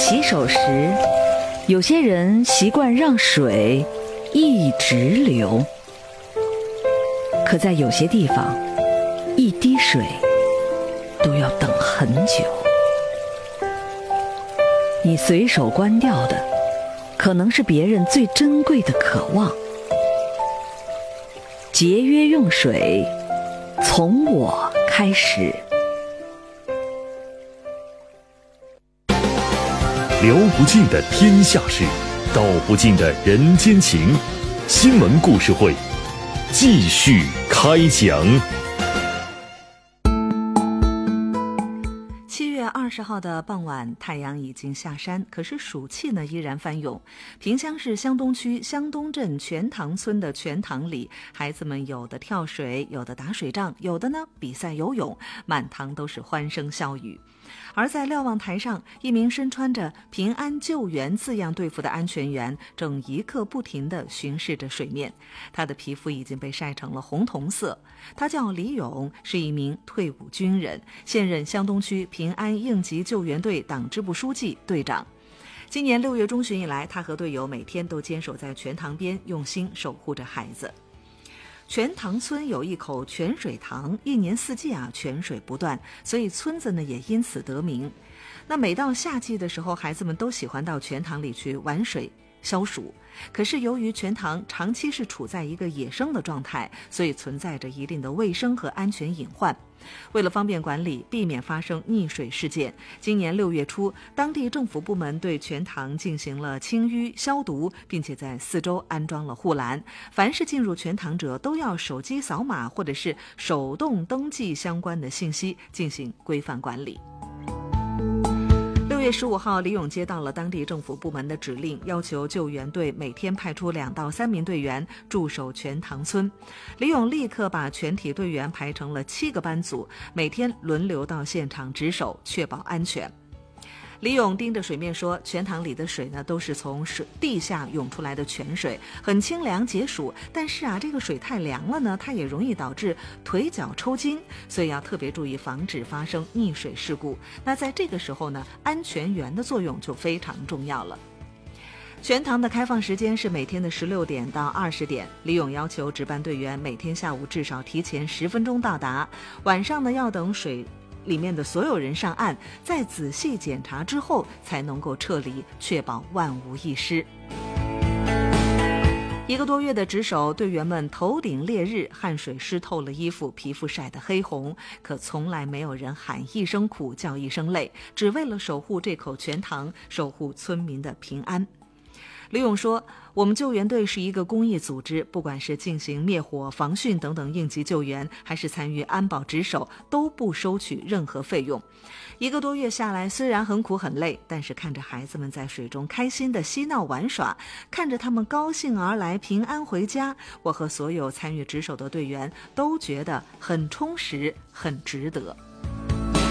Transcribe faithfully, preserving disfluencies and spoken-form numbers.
洗手时，有些人习惯让水一直流，可在有些地方，一滴水都要等很久。你随手关掉的，可能是别人最珍贵的渴望。节约用水，从我开始。 聊不尽的天下事，道不尽的人间情。新闻故事会继续开讲。 七月二十号的傍晚，太阳已经下山，可是暑气呢依然翻涌。萍乡市湘东区湘东镇全塘村的全塘里，孩子们有的跳水，有的打水仗，有的呢比赛游泳，满塘都是欢声笑语。而在瞭望台上，一名身穿着平安救援字样队服的安全员正一刻不停地巡视着水面，他的皮肤已经被晒成了红铜色。他叫李勇，是一名退伍军人，现任湘东区平安应急救援队党支部书记、队长。今年六月中旬以来，他和队友每天都坚守在泉塘边，用心守护着孩子。全塘村有一口泉水塘，一年四季啊泉水不断，所以村子呢也因此得名。那每到夏季的时候，孩子们都喜欢到泉塘里去玩水消暑。可是由于泉塘长期是处在一个野生的状态，所以存在着一定的卫生和安全隐患。为了方便管理，避免发生溺水事件，今年六月初，当地政府部门对泉塘进行了清淤消毒，并且在四周安装了护栏，凡是进入泉塘者都要手机扫码或者是手动登记相关的信息，进行规范管理。六月十五号，李勇接到了当地政府部门的指令，要求救援队每天派出两到三名队员驻守全塘村。李勇立刻把全体队员排成了七个班组，每天轮流到现场值守，确保安全。李勇盯着水面说，泉塘里的水呢都是从水地下涌出来的泉水，很清凉解暑，但是啊这个水太凉了呢，它也容易导致腿脚抽筋，所以要特别注意防止发生溺水事故。那在这个时候呢，安全员的作用就非常重要了。全塘的开放时间是每天的十六点到二十点，李勇要求值班队员每天下午至少提前十分钟到达，晚上呢要等水里面的所有人上岸，在仔细检查之后才能够撤离，确保万无一失。一个多月的值守，队员们头顶烈日，汗水湿透了衣服，皮肤晒得黑红，可从来没有人喊一声苦，叫一声累，只为了守护这口泉塘，守护村民的平安。李勇说，我们救援队是一个公益组织，不管是进行灭火、防汛等等应急救援，还是参与安保值守，都不收取任何费用。一个多月下来，虽然很苦很累，但是看着孩子们在水中开心的嬉闹玩耍，看着他们高兴而来，平安回家，我和所有参与值守的队员都觉得很充实，很值得。